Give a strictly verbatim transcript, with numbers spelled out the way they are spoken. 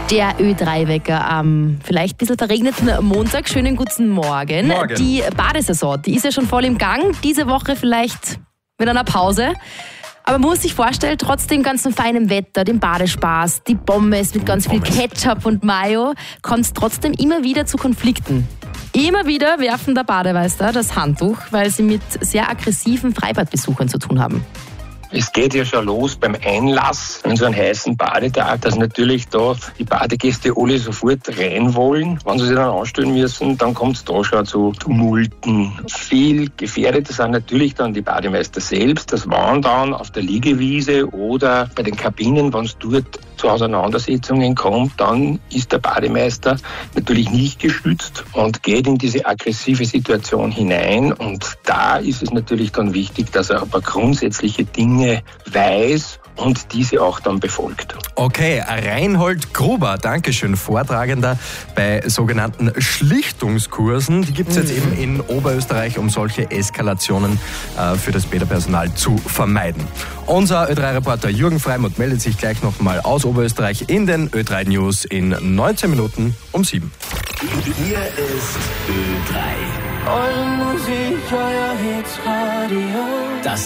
Der Ö drei Wecker am vielleicht ein bisschen verregneten Montag. Schönen guten Morgen. Morgen. Die Badesaison, die ist ja schon voll im Gang. Diese Woche vielleicht mit einer Pause. Aber man muss sich vorstellen, trotz dem ganzen feinen Wetter, dem Badespaß, die Pommes mit ganz viel Ketchup und Mayo, kommt es trotzdem immer wieder zu Konflikten. Immer wieder werfen der Bademeister das Handtuch, weil sie mit sehr aggressiven Freibadbesuchern zu tun haben. Es geht ja schon los beim Einlass an so einen heißen Badetag, dass natürlich da die Badegäste alle sofort rein wollen. Wenn sie sich dann anstellen müssen, dann kommt es da schon zu Tumulten. Viel gefährdeter sind natürlich dann die Bademeister selbst. Das waren dann auf der Liegewiese oder bei den Kabinen, wenn es dort zu Auseinandersetzungen kommt, dann ist der Bademeister natürlich nicht geschützt und geht in diese aggressive Situation hinein. Und da ist es natürlich dann wichtig, dass er aber grundsätzliche Dinge weiß und diese auch dann befolgt. Okay, Reinhold Gruber, Dankeschön, Vortragender bei sogenannten Schlichtungskursen. Die gibt es jetzt eben in Oberösterreich, um solche Eskalationen äh, für das Bäderpersonal zu vermeiden. Unser Ö drei Reporter Jürgen Freimuth meldet sich gleich nochmal aus Oberösterreich in den Ö drei News in neunzehn Minuten um sieben. Hier ist Ö drei. Eure Musik, euer Hitsradio. Das